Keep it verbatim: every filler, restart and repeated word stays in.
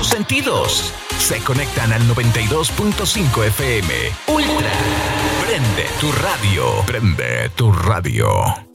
tus sentidos se conectan al noventa y dos punto cinco F M. Ultra. Prende tu radio. Prende tu radio.